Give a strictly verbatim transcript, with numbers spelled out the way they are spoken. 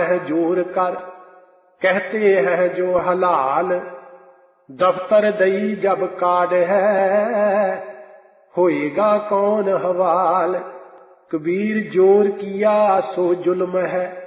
है जोर कर, कहते हैं जो हलाल। दफ्तर दई जब काट है, होएगा कौन हवाल। कबीर जोर किया सो जुल्म है,